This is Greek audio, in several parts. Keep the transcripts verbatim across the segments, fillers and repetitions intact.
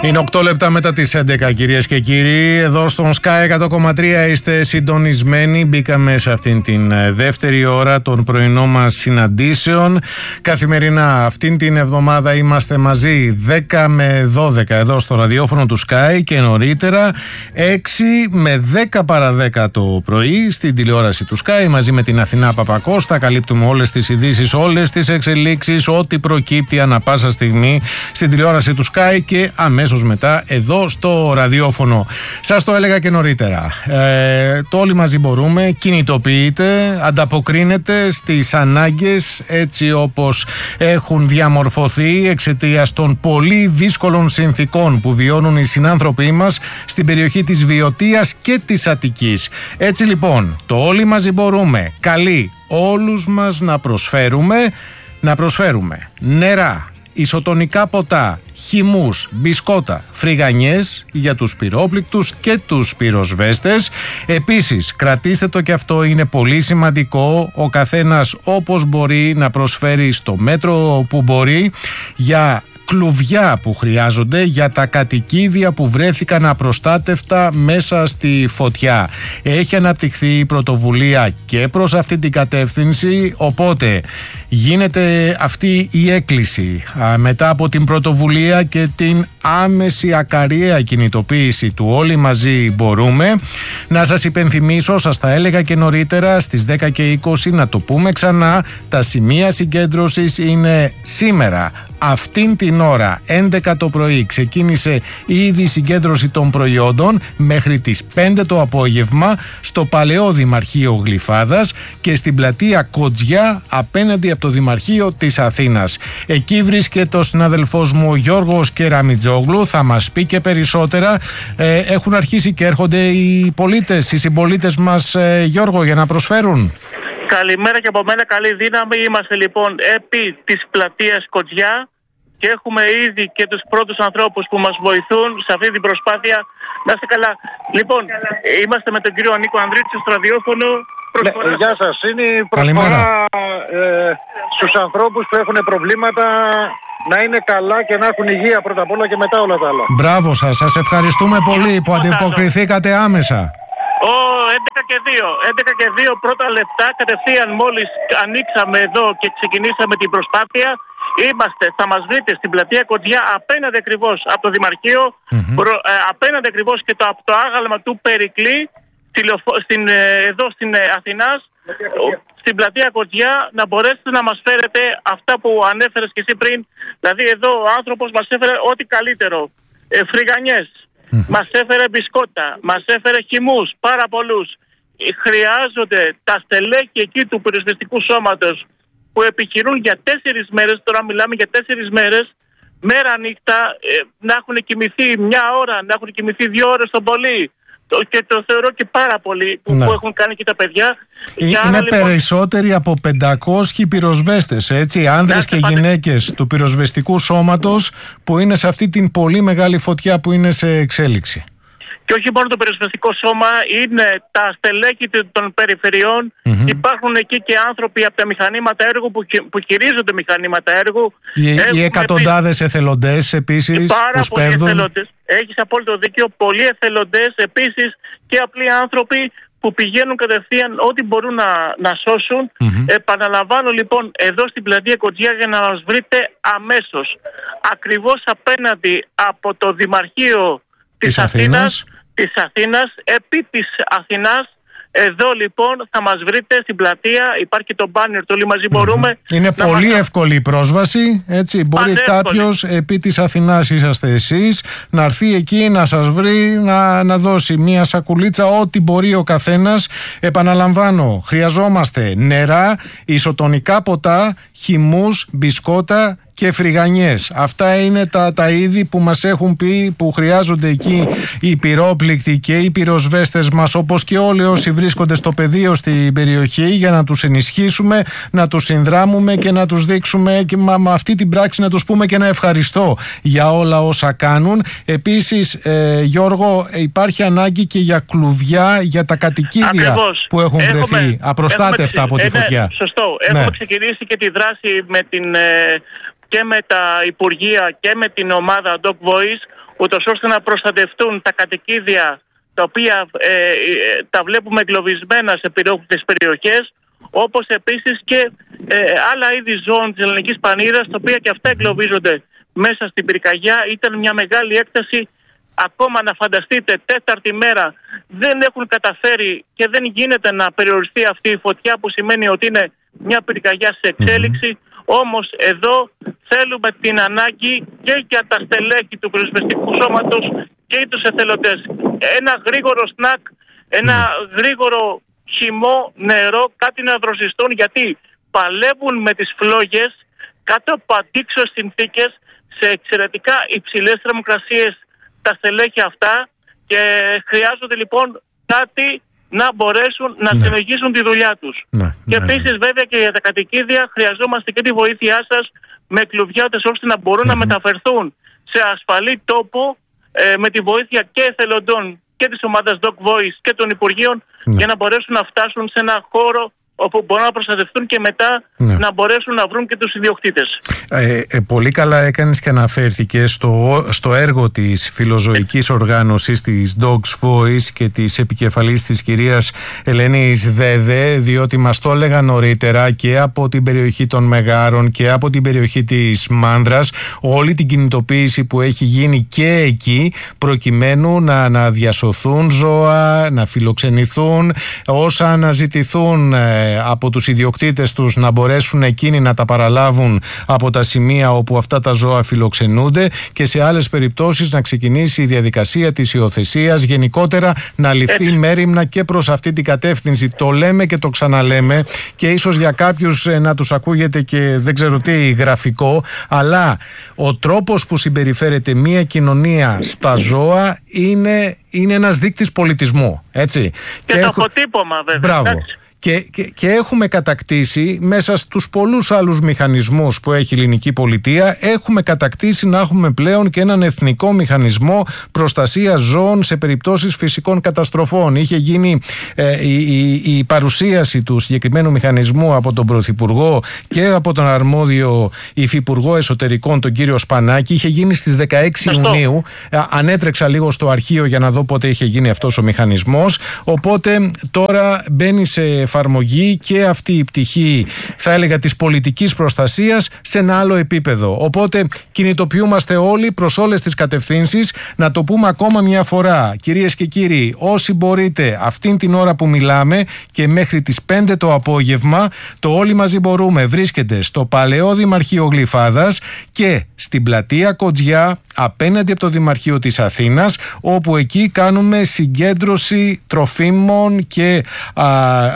Είναι οκτώ λεπτά μετά τις έντεκα, κυρίες και κύριοι. Εδώ στον Sky εκατό κόμμα τρία είστε συντονισμένοι. Μπήκαμε σε αυτήν την δεύτερη ώρα των πρωινών μας συναντήσεων. Καθημερινά αυτήν την εβδομάδα είμαστε μαζί δέκα με δώδεκα εδώ στο ραδιόφωνο του Sky και νωρίτερα έξι με δέκα παρά δέκα το πρωί στην τηλεόραση του Sky μαζί με την Αθηνά Παπακώστα. Καλύπτουμε όλες τις ειδήσεις, όλες τις εξελίξεις, ό,τι προκύπτει ανά πάσα στιγμή στην τηλεόραση του Sky και αμέσως μετά εδώ στο ραδιόφωνο. Σας το έλεγα και νωρίτερα. Ε, το όλοι μαζί μπορούμε, κινητοποιείται, ανταποκρίνεται στις ανάγκες έτσι όπως έχουν διαμορφωθεί εξαιτίας των πολύ δύσκολων συνθήκων που βιώνουν οι συνάνθρωποι μας στην περιοχή της Βιωτίας και της Αττικής. Έτσι λοιπόν, το όλοι μαζί μπορούμε καλεί όλους μας να προσφέρουμε, να προσφέρουμε νερά, ισοτονικά ποτά, χυμούς, μπισκότα, φρυγανιές για τους πυρόπληκτους και τους πυροσβέστες. Επίσης, κρατήστε το και αυτό, είναι πολύ σημαντικό, ο καθένας όπως μπορεί να προσφέρει στο μέτρο που μπορεί για κλουβιά που χρειάζονται για τα κατοικίδια που βρέθηκαν απροστάτευτα μέσα στη φωτιά. Έχει αναπτυχθεί η πρωτοβουλία και προς αυτή την κατεύθυνση, οπότε γίνεται αυτή η έκκληση α, μετά από την πρωτοβουλία και την άμεση ακαριαία κινητοποίηση του όλοι μαζί μπορούμε. Να σας υπενθυμίσω, σας τα έλεγα και νωρίτερα στις δέκα και είκοσι, να το πούμε ξανά, τα σημεία συγκέντρωσης είναι σήμερα. Αυτήν την ώρα, έντεκα το πρωί, ξεκίνησε ήδη η συγκέντρωση των προϊόντων μέχρι τις πέντε το απόγευμα στο Παλαιό Δημαρχείο Γλυφάδας και στην πλατεία Κοτζιά απέναντι από το Δημαρχείο της Αθήνας. Εκεί βρίσκεται ο συναδελφός μου ο Γιώργος Κεραμιτζόγλου, θα μας πει και περισσότερα. Ε, έχουν αρχίσει και έρχονται οι πολίτες, οι συμπολίτες μας, ε, Γιώργο, για να προσφέρουν. Καλημέρα και από μένα, καλή δύναμη. Είμαστε λοιπόν επί της πλατείας Κοτζιά και έχουμε ήδη και τους πρώτους ανθρώπους που μας βοηθούν σε αυτή την προσπάθεια. Να είστε καλά. Λοιπόν, είμαστε με τον κύριο Νίκο Ανδρίτη στο ραδιόφωνο. Ναι, γεια σας. Είναι η προσφορά ε, στους ανθρώπους που έχουν προβλήματα να είναι καλά και να έχουν υγεία πρώτα απ' όλα και μετά όλα τα άλλα. Μπράβο σας. Σας ευχαριστούμε πολύ που αντιποκριθήκατε άμεσα. Ο έντεκα και δύο. έντεκα και δύο πρώτα λεπτά, κατευθείαν μόλις ανοίξαμε εδώ και ξεκινήσαμε την προσπάθεια. Είμαστε, θα μας βρείτε στην πλατεία Κοντιά απέναντι ακριβώς από το Δημαρχείο, mm-hmm. προ, ε, απέναντι ακριβώς και το, από το άγαλμα του Περικλή, στην, ε, εδώ στην ε, Αθηνάς, στην πλατεία Κοντιά, να μπορέσετε να μας φέρετε αυτά που ανέφερες και εσύ πριν. Δηλαδή εδώ ο άνθρωπος μας έφερε ό,τι καλύτερο. Ε, φρυγανιές, mm-hmm. μας έφερε μπισκότα, μας έφερε χυμούς, πάρα πολλούς. Ε, χρειάζονται τα στελέχη εκεί του πυροσβεστικού σώματος που επιχειρούν για τέσσερις μέρες, τώρα μιλάμε για τέσσερις μέρες, μέρα νύχτα, ε, να έχουν κοιμηθεί μια ώρα, να έχουν κοιμηθεί δύο ώρες τον πολύ. Το, και το θεωρώ και πάρα πολύ που, ναι. που έχουν κάνει και τα παιδιά. Είναι για άρα, λοιπόν, περισσότεροι από πεντακόσιοι πυροσβέστες, έτσι, άνδρες και πάτε... γυναίκες του πυροσβεστικού σώματος που είναι σε αυτή την πολύ μεγάλη φωτιά που είναι σε εξέλιξη. Και όχι μόνο το πυροσβεστικό σώμα, είναι τα στελέχη των περιφερειών. Mm-hmm. Υπάρχουν εκεί και άνθρωποι από τα μηχανήματα έργου που, που χειρίζονται μηχανήματα έργου. Οι, οι εκατοντάδες επίσης, εθελοντές επίσης. Πάρα που πολλοί εθελοντές. Έχεις απόλυτο δίκιο. Πολλοί εθελοντές επίσης και απλοί άνθρωποι που πηγαίνουν κατευθείαν ό,τι μπορούν να, να σώσουν. Mm-hmm. Επαναλαμβάνω λοιπόν εδώ στην πλατεία Κοτζιά για να μας βρείτε αμέσως. Ακριβώς απέναντι από το Δημαρχείο της Αθήνας, Αθήνας, της Αθήνας, επί της Αθηνάς. Εδώ λοιπόν θα μας βρείτε στην πλατεία, υπάρχει και το μπάνερ, το όλοι μαζί μπορούμε. Mm-hmm. Είναι πολύ μας... εύκολη η πρόσβαση, έτσι, μπορεί κάποιος, επί της Αθηνάς είσαστε εσείς, να έρθει εκεί να σας βρει, να, να δώσει μία σακουλίτσα, ό,τι μπορεί ο καθένας. Επαναλαμβάνω, χρειαζόμαστε νερά, ισοτονικά ποτά, χυμούς, μπισκότα και φρυγανιές. Αυτά είναι τα, τα είδη που μας έχουν πει που χρειάζονται εκεί οι πυρόπληκτοι και οι πυροσβέστες μας, όπως και όλοι όσοι βρίσκονται στο πεδίο στην περιοχή, για να τους ενισχύσουμε, να τους συνδράμουμε και να τους δείξουμε και με αυτή την πράξη να τους πούμε και ένα ευχαριστώ για όλα όσα κάνουν. Επίσης, ε, Γιώργο, υπάρχει ανάγκη και για κλουβιά για τα κατοικίδια. Ακριβώς. Που έχουν έχουμε, βρεθεί απροστάτευτα έχουμε, από τη φωτιά. Ναι, σωστό. Έχουμε ναι. ξεκινήσει και τη δράση με την... Ε, και με τα Υπουργεία και με την ομάδα Doc Voice, ούτως ώστε να προστατευτούν τα κατοικίδια τα οποία ε, ε, τα βλέπουμε εγκλωβισμένα σε τις περιοχές, όπως επίσης και ε, άλλα είδη ζώων της ελληνικής πανίδας, τα οποία και αυτά εγκλωβίζονται μέσα στην πυρκαγιά. Ήταν μια μεγάλη έκταση. Ακόμα να φανταστείτε, τέταρτη μέρα δεν έχουν καταφέρει και δεν γίνεται να περιοριστεί αυτή η φωτιά, που σημαίνει ότι είναι μια πυρκαγιά σε εξέλιξη. Mm-hmm. Όμως εδώ θέλουμε την ανάγκη και για τα στελέχη του πυροσβεστικού σώματος και τους εθελοντές. Ένα γρήγορο σνακ, ένα mm. γρήγορο χυμό, νερό, κάτι να δροσιστούν, γιατί παλεύουν με τις φλόγες κάτω από αντίξωες συνθήκες σε εξαιρετικά υψηλές θερμοκρασίες τα στελέχη αυτά, και χρειάζονται λοιπόν κάτι να μπορέσουν να ναι. συνεχίσουν τη δουλειά τους. Ναι, και ναι, επίσης ναι. βέβαια και για τα κατοικίδια χρειαζόμαστε και τη βοήθειά σας με κλουβιάτες, ώστε να μπορούν mm-hmm. να μεταφερθούν σε ασφαλή τόπο ε, με τη βοήθεια και εθελοντών και της ομάδας Dog Voice και των Υπουργείων ναι. για να μπορέσουν να φτάσουν σε ένα χώρο όπου μπορούν να προστατευτούν και μετά ναι. να μπορέσουν να βρουν και τους ιδιοκτήτες. Ε, ε, πολύ καλά έκανες και αναφέρθηκε στο, στο έργο της φιλοζωικής οργάνωσης της Dogs Voice και της επικεφαλής της κυρίας Ελένης Δέδε, διότι μας το έλεγαν νωρίτερα και από την περιοχή των Μεγάρων και από την περιοχή της Μάνδρας, όλη την κινητοποίηση που έχει γίνει και εκεί, προκειμένου να, να διασωθούν ζώα, να φιλοξενηθούν, όσα αναζητηθούν από τους ιδιοκτήτες τους να μπορέσουν εκείνοι να τα παραλάβουν από τα σημεία όπου αυτά τα ζώα φιλοξενούνται, και σε άλλες περιπτώσεις να ξεκινήσει η διαδικασία της υιοθεσίας, γενικότερα να ληφθεί μέριμνα και προς αυτή την κατεύθυνση. Το λέμε και το ξαναλέμε, και ίσως για κάποιους να τους ακούγεται και δεν ξέρω τι γραφικό, αλλά ο τρόπος που συμπεριφέρεται μια κοινωνία στα ζώα είναι, είναι ένας δείκτης πολιτισμού, έτσι. Και, και το έχω... αποτύπωμα βέβαια. Μπράβο. Και, και, και έχουμε κατακτήσει μέσα στους πολλούς άλλους μηχανισμούς που έχει η ελληνική πολιτεία, έχουμε κατακτήσει να έχουμε πλέον και έναν εθνικό μηχανισμό προστασίας ζώων σε περιπτώσεις φυσικών καταστροφών. Είχε γίνει ε, η, η, η παρουσίαση του συγκεκριμένου μηχανισμού από τον Πρωθυπουργό και από τον αρμόδιο Υφυπουργό Εσωτερικών, τον κύριο Σπανάκη. Είχε γίνει στις δεκαέξι Ιουνίου. Ε, ανέτρεξα λίγο στο αρχείο για να δω πότε είχε γίνει αυτός ο μηχανισμός. Οπότε τώρα μπαίνει σε εφαρμογή και αυτή η πτυχή, θα έλεγα, της πολιτικής προστασίας σε ένα άλλο επίπεδο. Οπότε κινητοποιούμαστε όλοι προς όλες τις κατευθύνσεις. Να το πούμε ακόμα μια φορά, κυρίες και κύριοι, όσοι μπορείτε αυτήν την ώρα που μιλάμε και μέχρι τις πέντε το απόγευμα, το Όλοι Μαζί Μπορούμε βρίσκεται στο Παλαιό Δημαρχείο Γλυφάδας και στην πλατεία Κοτζιά απέναντι από το Δημαρχείο της Αθήνας, όπου εκεί κάνουμε συγκέντρωση τροφίμων και α,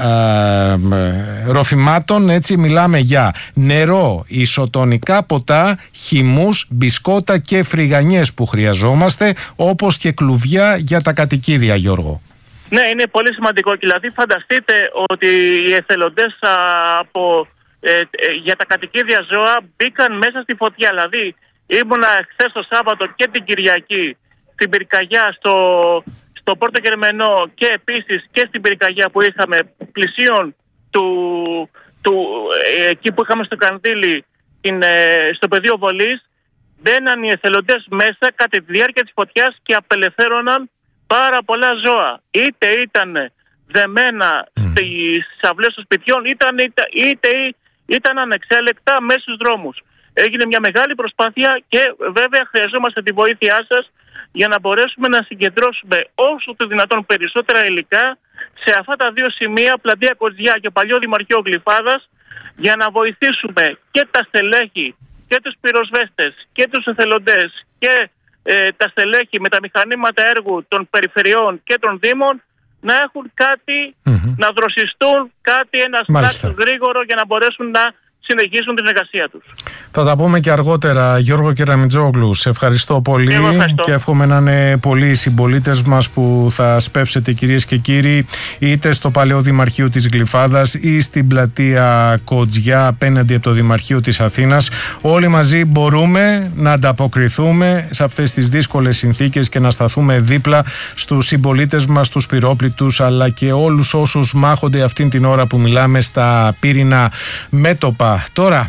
α, ροφημάτων, έτσι. Μιλάμε για νερό, ισοτονικά ποτά, χυμούς, μπισκότα και φρυγανιές που χρειαζόμαστε, όπως και κλουβιά για τα κατοικίδια, Γιώργο. Ναι, είναι πολύ σημαντικό. Δηλαδή φανταστείτε ότι οι εθελοντές α, από, ε, ε, για τα κατοικίδια ζώα μπήκαν μέσα στη φωτιά. Δηλαδή ήμουνα χθες το Σάββατο και την Κυριακή στην πυρκαγιά στο, στο Πόρτο Γερμενό, και επίσης και στην πυρκαγιά που είχαμε πλησίον του, του ε, εκεί που είχαμε στο Κανδύλι, την, ε, στο πεδίο βολής. Μπαίναν οι εθελοντές μέσα κατά τη διάρκεια της φωτιάς και απελευθέρωναν πάρα πολλά ζώα. Είτε ήταν δεμένα mm. στις αυλές των σπιτιών, είτε, είτε, είτε ήταν ανεξέλεκτα μέσα στους δρόμους. Έγινε μια μεγάλη προσπάθεια και βέβαια χρειαζόμαστε τη βοήθειά σας για να μπορέσουμε να συγκεντρώσουμε όσο το δυνατόν περισσότερα υλικά σε αυτά τα δύο σημεία, πλατεία Κοτζιά και Παλιό Δημαρχείο Γλυφάδας, για να βοηθήσουμε και τα στελέχη και τους πυροσβέστες και τους εθελοντές και ε, τα στελέχη με τα μηχανήματα έργου των περιφερειών και των δήμων να έχουν κάτι, mm-hmm. να δροσιστούν κάτι, ένα στάκτ γρήγορο για να μπορέσουν να συνεχίσουν την εργασία τους. Θα τα πούμε και αργότερα, Γιώργο Κεραμιτζόγλου. Σε ευχαριστώ πολύ. ευχαριστώ. Και εύχομαι να είναι πολλοί οι συμπολίτες μας που θα σπεύσετε, κυρίες και κύριοι, είτε στο Παλαιό Δημαρχείο της Γλυφάδας ή στην πλατεία Κοτζιά απέναντι από το Δημαρχείο της Αθήνας. Όλοι μαζί μπορούμε να ανταποκριθούμε σε αυτές τις δύσκολες συνθήκες και να σταθούμε δίπλα στους συμπολίτες μας, τους πυρόπληκτους, αλλά και όλους όσους μάχονται αυτήν την ώρα που μιλάμε στα πύρινα μέτωπα. Τώρα,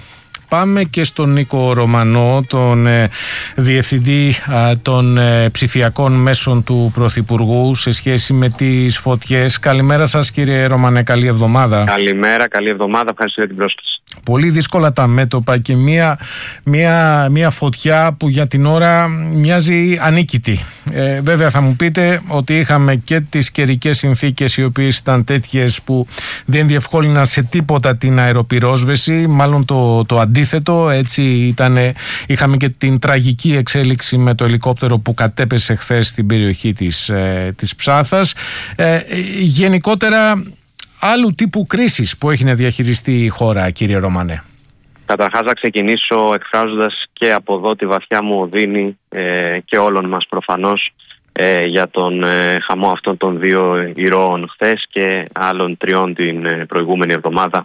πάμε και στον Νίκο Ρωμανό, τον ε, Διευθυντή ε, των ε, ψηφιακών μέσων του Πρωθυπουργού σε σχέση με τις φωτιές. Καλημέρα σας κύριε Ρωμανέ, καλή εβδομάδα. Καλημέρα, καλή εβδομάδα, ευχαριστώ για την πρόσκληση. Πολύ δύσκολα τα μέτωπα και μια, μια, μια φωτιά που για την ώρα μοιάζει ανίκητη. Ε, βέβαια θα μου πείτε ότι είχαμε και τις καιρικές συνθήκες οι οποίες ήταν τέτοιες που δεν διευκόλυναν σε τίποτα την αεροπυρόσβεση, μάλλον το, το αντίθετο. Έτσι ήτανε, είχαμε και την τραγική εξέλιξη με το ελικόπτερο που κατέπεσε χθες στην περιοχή της, ε, της Ψάθας. Ε, γενικότερα άλλου τύπου κρίσεις που έχει να διαχειριστεί η χώρα, κύριε Ρωμανέ. Καταρχάς να ξεκινήσω εκφράζοντας και από εδώ τη βαθιά μου οδύνη ε, και όλων μας προφανώς ε, για τον ε, χαμό αυτών των δύο ηρώων χθες και άλλων τριών την ε, προηγούμενη εβδομάδα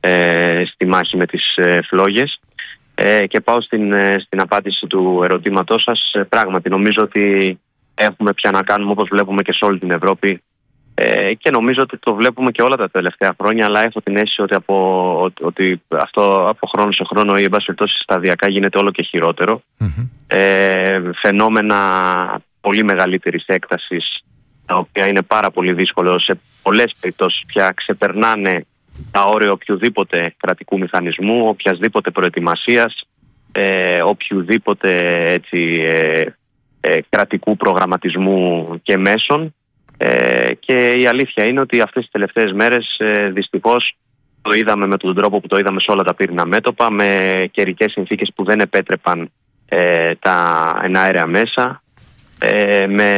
ε, στη μάχη με τις ε, φλόγες. Ε, και πάω στην, ε, στην απάντηση του ερωτήματός σας. Ε, πράγματι νομίζω ότι έχουμε πια να κάνουμε, όπως βλέπουμε και σε όλη την Ευρώπη, Ε, και νομίζω ότι το βλέπουμε και όλα τα τελευταία χρόνια, αλλά έχω την αίσθηση ότι, από, ότι αυτό από χρόνο σε χρόνο ή εν πάση περιπτώσει σταδιακά γίνεται όλο και χειρότερο. Mm-hmm. Ε, φαινόμενα πολύ μεγαλύτερης έκτασης, τα οποία είναι πάρα πολύ δύσκολο σε πολλές περιπτώσεις πια ξεπερνάνε τα όρια οποιοδήποτε κρατικού μηχανισμού, οποιασδήποτε προετοιμασίας, ε, οποιοδήποτε έτσι, ε, ε, κρατικού προγραμματισμού και μέσων. Ε, και η αλήθεια είναι ότι αυτές τις τελευταίες μέρες ε, δυστυχώς το είδαμε με τον τρόπο που το είδαμε σε όλα τα πύρινα μέτωπα, με καιρικές συνθήκες που δεν επέτρεπαν ε, τα εναέρια μέσα, ε, με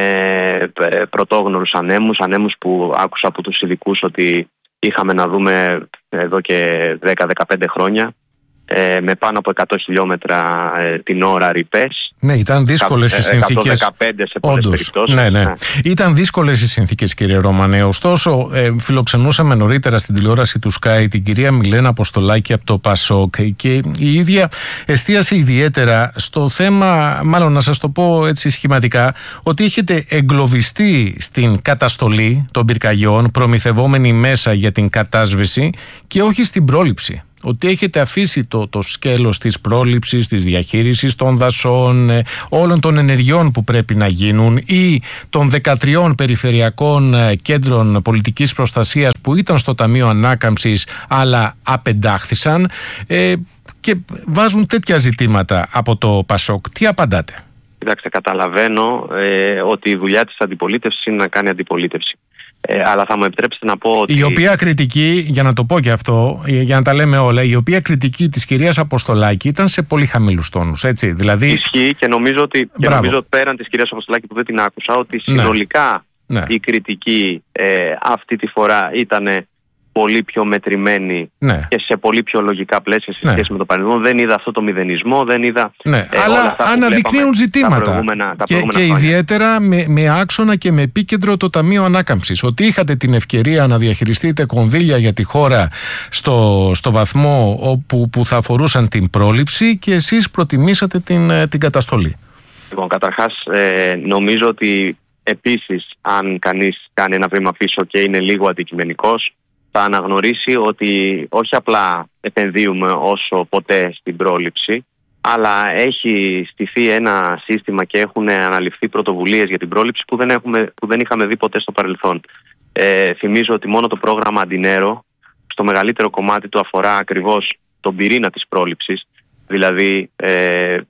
ε, πρωτόγνωρους ανέμους, ανέμους που άκουσα από τους ειδικούς ότι είχαμε να δούμε εδώ και δέκα με δεκαπέντε χρόνια, ε, με πάνω από εκατό χιλιόμετρα ε, την ώρα ρηπές. Ναι, ήταν δύσκολες οι συνθήκες. εκατόν δεκαπέντε σε πολλές περιπτώσεις. Ναι, ναι. Ναι. Ήταν δύσκολες οι συνθήκες, κύριε Ρωμανέ. Ωστόσο, ε, φιλοξενούσαμε νωρίτερα στην τηλεόραση του Sky την κυρία Μιλένα Αποστολάκη από το Πασόκ και η ίδια εστίασε ιδιαίτερα στο θέμα, μάλλον να σας το πω έτσι σχηματικά, ότι έχετε εγκλωβιστεί στην καταστολή των πυρκαγιών, προμηθευόμενοι μέσα για την κατάσβεση και όχι στην πρόληψη. Ότι έχετε αφήσει το, το σκέλος της πρόληψης, της διαχείρισης των δασών, ε, όλων των ενεργειών που πρέπει να γίνουν ή των δεκατριών περιφερειακών ε, κέντρων πολιτικής προστασίας που ήταν στο Ταμείο Ανάκαμψης αλλά απεντάχθησαν ε, και βάζουν τέτοια ζητήματα από το Πασόκ. Τι απαντάτε? Κοιτάξτε, καταλαβαίνω ε, ότι η δουλειά της αντιπολίτευσης είναι να κάνει αντιπολίτευση. Ε, αλλά θα μου επιτρέψετε να πω ότι... Η οποία κριτική, για να το πω και αυτό, για να τα λέμε όλα, η οποία κριτική της κυρίας Αποστολάκη ήταν σε πολύ χαμηλούς τόνους, έτσι, δηλαδή... Ισχύει και νομίζω ότι, και νομίζω πέραν της κυρίας Αποστολάκη που δεν την άκουσα, ότι συνολικά ναι. η κριτική ε, αυτή τη φορά ήταν πολύ πιο μετρημένη ναι. και σε πολύ πιο λογικά πλαίσια σε σχέση ναι. με το παρελθόν. Δεν είδα αυτό το μηδενισμό, δεν είδα... Ναι, ε, αλλά αναδεικνύουν ζητήματα τα προηγούμενα, τα και, και ιδιαίτερα με, με άξονα και με επίκεντρο το Ταμείο Ανάκαμψης. Ότι είχατε την ευκαιρία να διαχειριστείτε κονδύλια για τη χώρα στο, στο βαθμό όπου, που θα αφορούσαν την πρόληψη και εσείς προτιμήσατε την, την καταστολή. Λοιπόν, καταρχάς ε, νομίζω ότι επίσης αν κανείς κάνει ένα βήμα πίσω και είναι λίγο αντικειμενικός, θα αναγνωρίσει ότι όχι απλά επενδύουμε όσο ποτέ στην πρόληψη, αλλά έχει στηθεί ένα σύστημα και έχουν αναλυφθεί πρωτοβουλίες για την πρόληψη που δεν, έχουμε, που δεν είχαμε δει ποτέ στο παρελθόν. Ε, θυμίζω ότι μόνο το πρόγραμμα Αντινέρο στο μεγαλύτερο κομμάτι του αφορά ακριβώς τον πυρήνα της πρόληψης, δηλαδή ε, ε,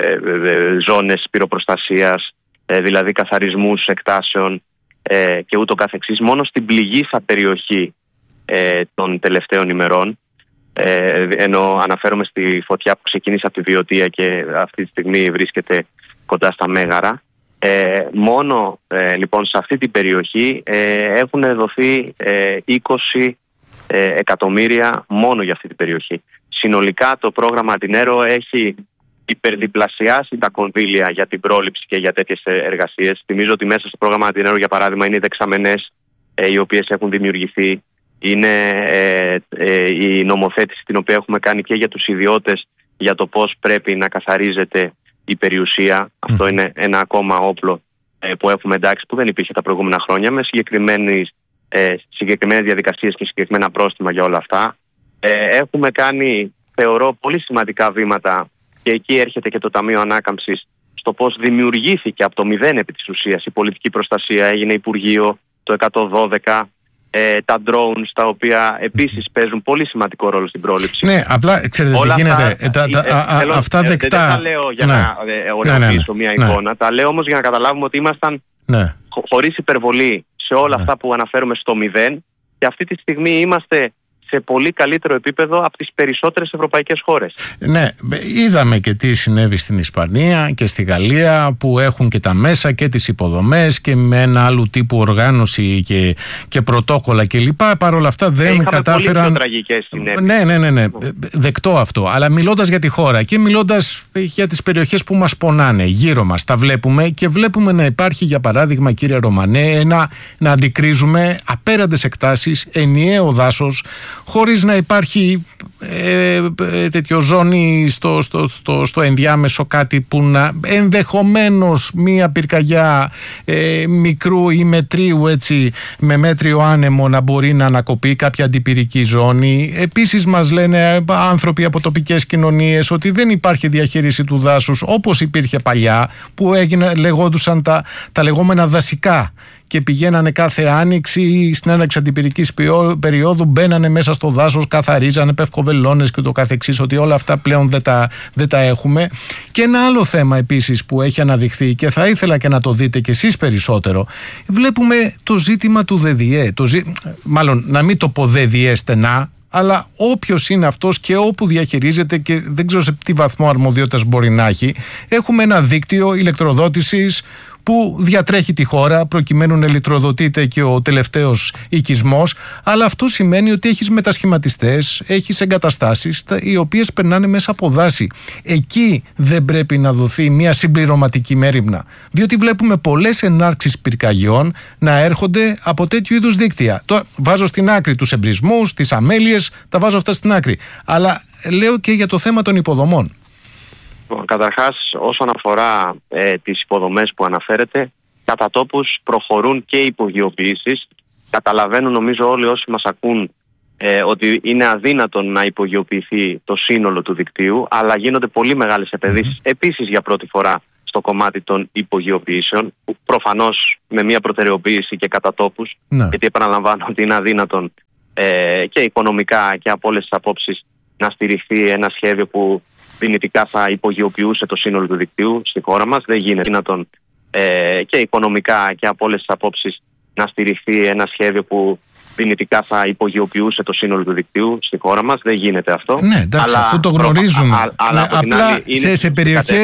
ε, ζώνες πυροπροστασίας, ε, δηλαδή καθαρισμούς εκτάσεων ε, και ούτω καθεξής. Μόνο στην πληγήσα περιοχή Ε, των τελευταίων ημερών, ε, ενώ αναφέρομαι στη φωτιά που ξεκίνησε από τη Βιωτία και αυτή τη στιγμή βρίσκεται κοντά στα Μέγαρα. Ε, μόνο ε, λοιπόν σε αυτή την περιοχή ε, έχουν δοθεί ε, είκοσι ε, εκατομμύρια μόνο για αυτή την περιοχή. Συνολικά το πρόγραμμα Αντινέρο έχει υπερδιπλασιάσει τα κονδύλια για την πρόληψη και για τέτοιες εργασίες. Θυμίζω ότι μέσα στο πρόγραμμα Αντινέρο, για παράδειγμα, είναι οι δεξαμενές ε, οι οποίες έχουν δημιουργηθεί. Είναι ε, ε, η νομοθέτηση την οποία έχουμε κάνει και για τους ιδιώτες για το πώς πρέπει να καθαρίζεται η περιουσία. Mm. Αυτό είναι ένα ακόμα όπλο ε, που έχουμε εντάξει, που δεν υπήρχε τα προηγούμενα χρόνια, με συγκεκριμένες, ε, συγκεκριμένες διαδικασίες και συγκεκριμένα πρόστιμα για όλα αυτά. Ε, έχουμε κάνει θεωρώ πολύ σημαντικά βήματα, και εκεί έρχεται και το Ταμείο Ανάκαμψης, στο πώς δημιουργήθηκε από το μηδέν επί της ουσίας η πολιτική προστασία, έγινε Υπουργείο το εκατόν δώδεκα, ε, τα drones, τα οποία επίσης παίζουν πολύ σημαντικό ρόλο στην πρόληψη. Ναι, απλά ξέρετε τι γίνεται. Αυτά, τα, τα, ε, α, θέλω, αυτά δεκτά. Δεν τα λέω για ναι. να ε, ωρεοποιήσω ναι, μια ναι, εικόνα, ναι. τα λέω όμως για να καταλάβουμε ότι ήμασταν ναι. χω, χωρίς υπερβολή σε όλα ναι. αυτά που αναφέρουμε στο μηδέν, και αυτή τη στιγμή είμαστε σε πολύ καλύτερο επίπεδο από τις περισσότερες ευρωπαϊκές χώρες. Ναι, είδαμε και τι συνέβη στην Ισπανία και στη Γαλλία, που έχουν και τα μέσα και τις υποδομές και με ένα άλλου τύπου οργάνωση και, και πρωτόκολλα κλπ. Παρ' όλα αυτά δεν Είχαμε κατάφεραν. Πολύ πιο τραγικές συνέπειες. Ναι, ναι, ναι, ναι. Δεκτό αυτό. Αλλά μιλώντας για τη χώρα και μιλώντας για τις περιοχές που μας πονάνε γύρω μας, τα βλέπουμε και βλέπουμε να υπάρχει, για παράδειγμα, κύριε Ρωμανέ, ένα, να αντικρίζουμε απέραντες εκτάσεις, ενιαίο δάσος, χωρίς να υπάρχει ε, ε, τέτοιο ζώνη στο, στο, στο, στο ενδιάμεσο, κάτι που να ενδεχομένως μία πυρκαγιά ε, μικρού ή μετρίου, έτσι, με μέτριο άνεμο να μπορεί να ανακοπεί κάποια αντιπυρική ζώνη. Επίσης μας λένε άνθρωποι από τοπικές κοινωνίες ότι δεν υπάρχει διαχείριση του δάσους όπως υπήρχε παλιά, που έγινε, λεγόντουσαν τα, τα λεγόμενα δασικά, και πηγαίνανε κάθε άνοιξη στην έναρξη αντιπυρικής περίοδου, μπαίνανε μέσα στο δάσος, καθαρίζανε πευκοβελώνες και το καθεξής, ότι όλα αυτά πλέον δεν τα, δεν τα έχουμε. Και ένα άλλο θέμα επίσης που έχει αναδειχθεί, και θα ήθελα και να το δείτε κι εσείς περισσότερο, βλέπουμε το ζήτημα του ΔΔΕ, το ζή... μάλλον να μην το πω ΔΔΕ στενά, αλλά όποιος είναι αυτός και όπου διαχειρίζεται, και δεν ξέρω σε τι βαθμό αρμοδιότητας μπορεί να έχει, έχουμε ένα δίκτυο ηλεκτροδότησης που διατρέχει τη χώρα προκειμένου να ηλεκτροδοτείται και ο τελευταίος οικισμός, αλλά αυτό σημαίνει ότι έχεις μετασχηματιστές, έχεις εγκαταστάσεις οι οποίες περνάνε μέσα από δάση. Εκεί δεν πρέπει να δοθεί μια συμπληρωματική μέριμνα, διότι βλέπουμε πολλές ενάρξεις πυρκαγιών να έρχονται από τέτοιου είδους δίκτυα. Τώρα βάζω στην άκρη τους εμπρισμούς, τις αμέλειες, τα βάζω αυτά στην άκρη, αλλά λέω και για το θέμα των υποδομών. Καταρχάς, όσον αφορά ε, τις υποδομές που αναφέρετε, κατά τόπους προχωρούν και υπογειοποιήσεις. Καταλαβαίνουν, νομίζω, όλοι όσοι μας ακούν ε, ότι είναι αδύνατον να υπογειοποιηθεί το σύνολο του δικτύου, αλλά γίνονται πολύ μεγάλες επενδύσεις mm-hmm. επίσης για πρώτη φορά στο κομμάτι των υπογειοποιήσεων, που προφανώς με μια προτεραιοποίηση και κατά τόπους, mm-hmm. γιατί επαναλαμβάνω ότι είναι αδύνατον ε, και οικονομικά και από όλες τις απόψεις να στηριχθεί ένα σχέδιο που δυνητικά θα υπογειοποιούσε το σύνολο του δικτύου στη χώρα μας. Δεν γίνεται δυνατόν ε, και οικονομικά και από όλες τις απόψεις να στηριχθεί ένα σχέδιο που δυνητικά θα υπογειοποιούσε το σύνολο του δικτύου στη χώρα μας. Δεν γίνεται αυτό. Ναι, εντάξει, αλλά αυτό το γνωρίζουμε. Προ, α, α, αλλά ναι, απλά σε, σε περιοχές